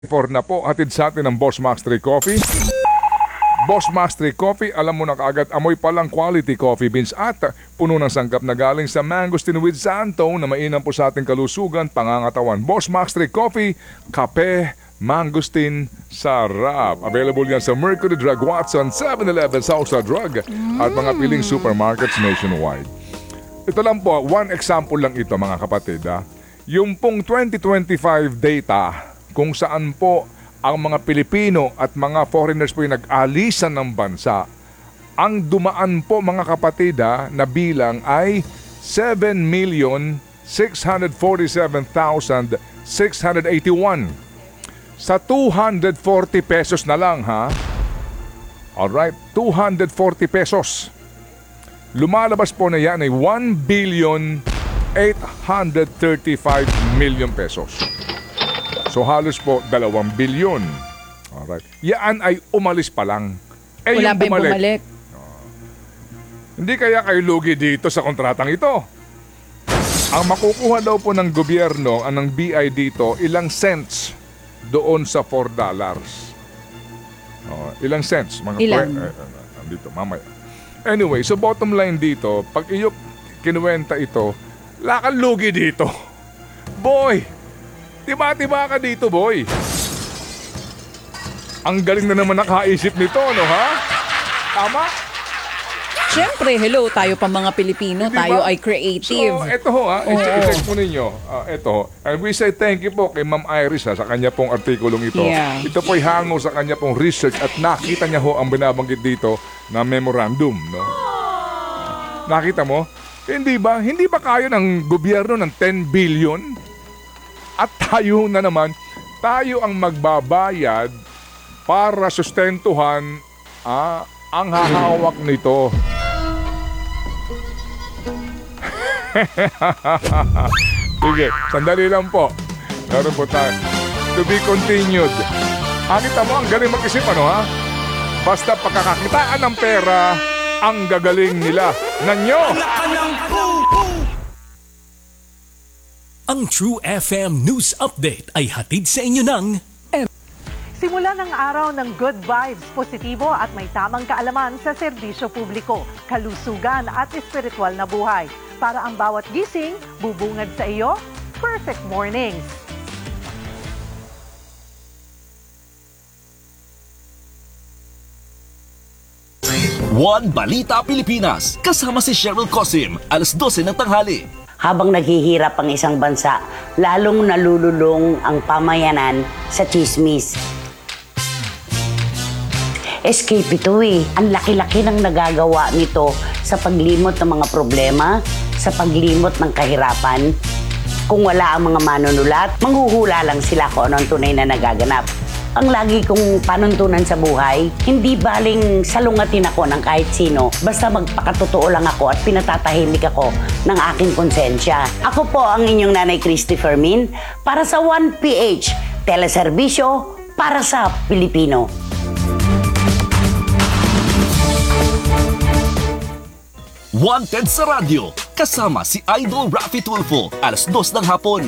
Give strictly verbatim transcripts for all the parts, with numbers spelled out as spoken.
For na po, hatid sa atin ng Boss Max three Coffee. Boss Max three Coffee, alam mo na kaagad, amoy palang quality coffee beans at puno ng sangkap na galing sa mangosteen with xantho na mainam po sa ating kalusugan, pangangatawan. Boss Max three Coffee, kape, mangosteen, sarap. Available yan sa Mercury Drug, Watson, seven eleven, Southside Drug at mga piling supermarkets nationwide. Ito lang po, one example lang ito mga kapatid. Ha? Yung pong twenty twenty-five data kung saan po ang mga Pilipino at mga foreigners po yung nag-alisan ng bansa. Ang dumaan po mga kapatid ha, na bilang ay seven million six hundred forty-seven thousand six hundred eighty-one. Sa two hundred forty pesos na lang ha. Alright, two hundred forty pesos. Lumalabas po na yan ay one billion eight hundred thirty-five million pesos. So halos po dalawang bilyon. Alright. Yan ay umalis pa lang. Eh Wala yung pa yung bumalik. bumalik. Uh, hindi kaya kayo lugi dito sa kontratang ito. Ang makukuha daw po ng gobyerno, ang ng B I dito, ilang cents doon sa four dollars. Uh, ilang cents? Mga Ilang? Pwe, eh, dito, mamaya. Anyway, so bottom line dito, pag iyo kinuwenta ito, lakang lugi dito. Boy! Tiba-tiba ka dito, boy. Ang galing na naman nakaisip nito, no ha? Tama? Siyempre, hello, tayo pa mga Pilipino, Hindi tayo ba? ay creative. So, eto ho ha, Oo. i-check po ninyo. Uh, eto, and we say thank you po kay Ma'am Iris ha, sa kanya pong artikulong ito. Yeah. Ito po'y hango sa kanya pong research at nakita niya ho ang binabanggit dito na memorandum, no? Nakita mo? Hindi ba? Hindi ba kaya ng gobyerno ng ten billion? At tayo na naman, tayo ang magbabayad para sustentuhan ah, ang hahawak nito. Sige, sandali lang po. Meron po tayo. To be continued. Nakita mo, ang galing mag-isip, ano ha? Basta pagkakakitaan ng pera, ang gagaling nila. Nanyo! Ang True F M News Update ay hatid sa inyo ng Simula ng araw ng good vibes, positibo at may tamang kaalaman sa serbisyo publiko, kalusugan at espiritual na buhay. Para ang bawat gising, bubungad sa iyo, perfect mornings. One Balita Pilipinas, kasama si Cheryl Cosim, alas dose ng tanghali. Habang naghihirap ang isang bansa, lalong nalululong ang pamayanan sa chismis. Escape ito eh. Ang laki-laki ng nagagawa nito sa paglimot ng mga problema, sa paglimot ng kahirapan. Kung wala ang mga manunulat, manghuhula lang sila kung ano ang tunay na nagaganap. Ang lagi kong panuntunan sa buhay, hindi baling salungatin ako ng kahit sino, basta magpakatotoo lang ako at pinatatahimik ako ng aking konsensya. Ako po ang inyong Nanay Christy Fermin para sa one P H, teleserbisyo para sa Pilipino. Wanted sa radyo, kasama si Idol Raffy Tulfo, alas dos ng hapon.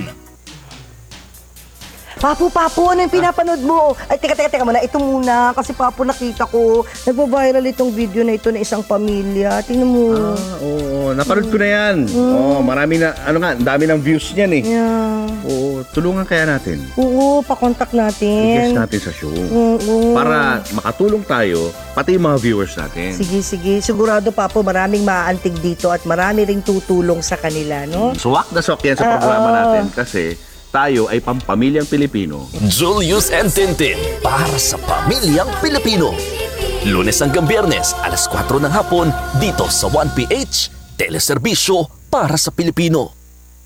Papu, Papu, ano yung pinapanood mo? Ay, teka, teka, teka muna. Ito muna. Kasi, Papu, nakita ko, nagpa-viral itong video na ito na isang pamilya. Tingnan mo. Ah, oo, napanood ko na yan. Mm. Oo, marami na, ano nga, dami ng views niyan eh. Yeah. Oo, tulungan kaya natin. Oo, pakontak I-guest natin. natin sa show. Oo. Para makatulong tayo, pati yung mga viewers natin. Sige, sige. Sigurado, Papu, maraming maaantig dito at marami ring tutulong sa kanila, no? Swak na swak yan sa programa Oo. natin kasi tayo ay pampamilyang Pilipino. Julius and Tintin, para sa pamilyang Pilipino. Lunes hanggang Biyernes, alas kwatro ng hapon, dito sa one P H, teleserbisyo para sa Pilipino.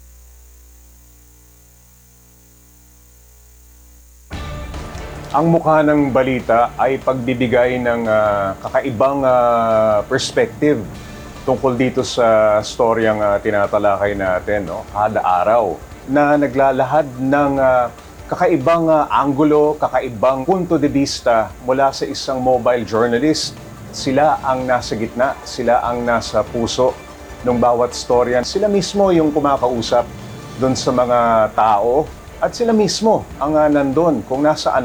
Ang mukha ng balita ay pagbibigay ng ah, kakaibang ah, perspective tungkol dito sa storyang uh, tinatalakay natin, no? Kada araw na naglalahad ng uh, kakaibang uh, anggulo, kakaibang punto de vista mula sa isang mobile journalist. Sila ang nasa gitna, sila ang nasa puso ng bawat storya. Sila mismo yung kumakausap doon sa mga tao At sila mismo ang uh, nandun kung nasaan